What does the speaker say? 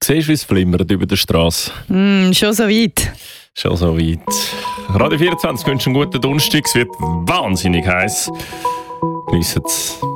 Siehst du, wie es flimmert über der Straße? Schon so weit. Schon so weit. Radio 24 wünscht einen guten Donnerstag. Es wird wahnsinnig heiß. Geniessen es.